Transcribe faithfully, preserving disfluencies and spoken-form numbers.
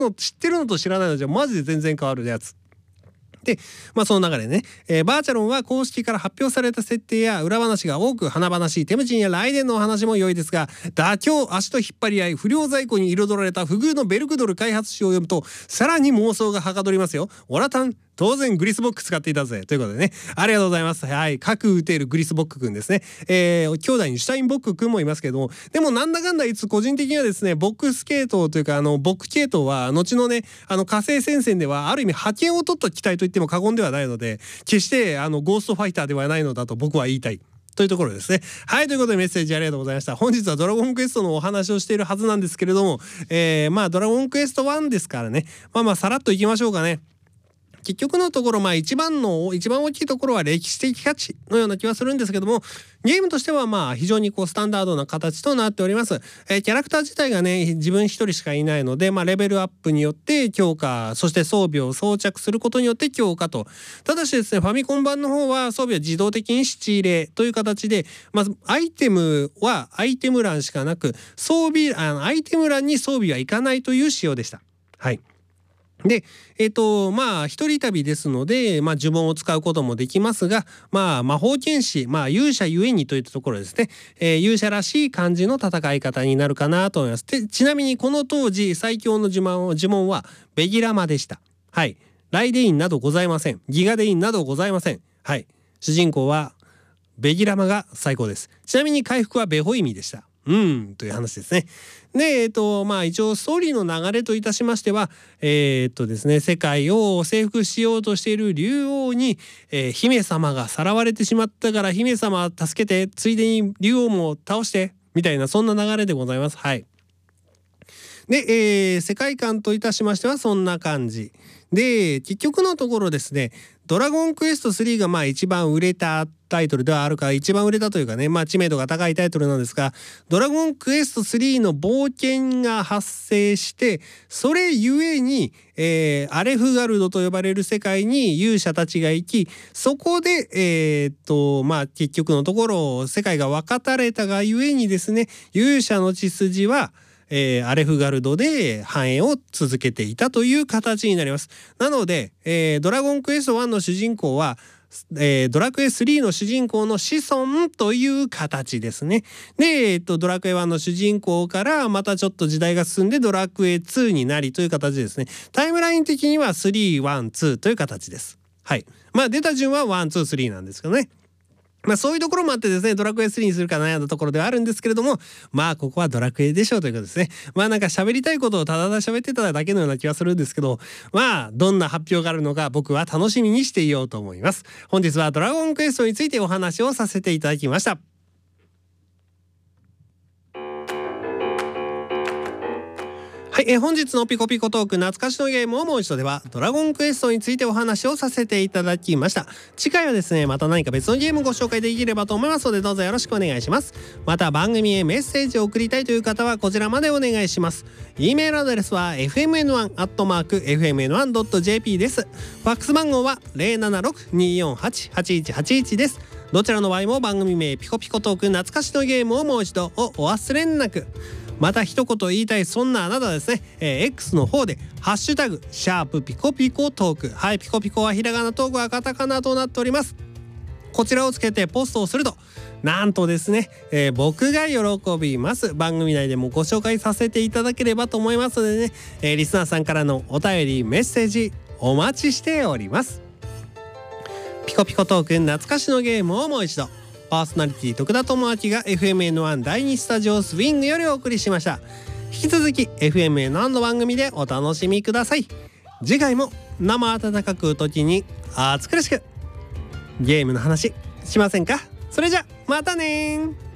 の知ってるのと知らないのじゃマジで全然変わるやつで、まあその流れでね、えー、バーチャロンは公式から発表された設定や裏話が多く、華々しいテムジンやライデンのお話も良いですが、妥協、足と引っ張り合い、不良在庫に彩られた不遇のベルクドル開発誌を読むとさらに妄想がはかどりますよ。オラタン当然グリスボック使っていたぜということでね、ありがとうございます。はい、各打てるグリスボックくんですね。えー、兄弟にシュタインボックくんもいますけども、でもなんだかんだいつ個人的にはですね、ボックス系統というかあのボック系統は後のね、あの火星戦線ではある意味覇権を取った機体と言っても過言ではないので、決してあのゴーストファイターではないのだと僕は言いたいというところですね。はい、ということでメッセージありがとうございました。本日はドラゴンクエストのお話をしているはずなんですけれども、えー、まあドラゴンクエストワンですからね、まあまあさらっといきましょうかね。結局のところ、まあ一番の一番大きいところは歴史的価値のような気はするんですけども、ゲームとしてはまあ非常にこうスタンダードな形となっております。えー、キャラクター自体がね自分一人しかいないので、まあレベルアップによって強化、そして装備を装着することによって強化と。ただしですね、ファミコン版の方は装備は自動的に仕入れという形で、まずアイテムはアイテム欄しかなく、装備あのアイテム欄に装備はいかないという仕様でした。はい。で、えっと、まあ、一人旅ですので、まあ、呪文を使うこともできますが、まあ、魔法剣士、まあ、勇者ゆえにといったところですね、えー、勇者らしい感じの戦い方になるかなと思います。で、ちなみにこの当時、最強の呪文、呪文は、ベギラマでした。はい。ライデインなどございません。ギガデインなどございません。はい。主人公は、ベギラマが最高です。ちなみに回復はベホイミでした。うんという話ですね。で、えっとまあ一応ストーリーの流れといたしましては、えー、っとですね世界を征服しようとしている竜王に、えー、姫様がさらわれてしまったから姫様助けて、ついでに竜王も倒してみたいな、そんな流れでございます。はい。で、えー、世界観といたしましてはそんな感じで、結局のところですね、ドラゴンクエストスリーがまあ一番売れたタイトルではあるか、一番売れたというかね、まあ知名度が高いタイトルなんですが、ドラゴンクエストスリーの冒険が発生して、それゆえに、えー、アレフガルドと呼ばれる世界に勇者たちが行き、そこでえー、っとまあ結局のところ世界が分かたれたがゆえにですね、勇者の血筋はえー、アレフガルドで繁栄を続けていたという形になります。なので、えー、ドラゴンクエストワンの主人公は、えー、ドラクエスリーの主人公の子孫という形ですね。で、えー、っとドラクエワンの主人公からまたちょっと時代が進んでドラクエツーになりという形ですね。タイムライン的にはスリー、ワン、ツーという形です。はい。まあ出た順はワン、ツー、スリーなんですけどね。まあそういうところもあってですね、ドラクエスリーにするか悩んだところではあるんですけれども、まあここはドラクエでしょうということですね。まあなんか喋りたいことをただただ喋ってただけのような気はするんですけど、まあどんな発表があるのか僕は楽しみにしていようと思います。本日はドラゴンクエストについてお話をさせていただきました。はい、え本日のピコピコトーク懐かしのゲームをもう一度ではドラゴンクエストについてお話をさせていただきました。次回はですねまた何か別のゲームをご紹介できればと思いますので、どうぞよろしくお願いします。また番組へメッセージを送りたいという方はこちらまでお願いします。 E メールアドレスは エフエムエヌワン アットマーク エフエムエヌワン ドット ジェーピー です。ファックス番号は ゼロななろく にーよんはち はちいちはちいち です。どちらの場合も番組名ピコピコトーク懐かしのゲームをもう一度をお忘れなく。また一言言いたいそんなあなたはですね、えー、X の方でハッシュタグシャープピコピコトーク、はい、ピコピコはひらがな、トークはカタカナとなっております。こちらをつけてポストをするとなんとですね、えー、僕が喜びます。番組内でもご紹介させていただければと思いますのでね、えー、リスナーさんからのお便りメッセージお待ちしております。ピコピコトーク懐かしのゲームをもう一度、パーソナリティ徳田智明が エフエムエヌワン 第二スタジオスウィングよりお送りしました。引き続き エフエムエヌワン の番組でお楽しみください。次回も生温かく時に暑苦しくゲームの話しませんか。それじゃまたねー。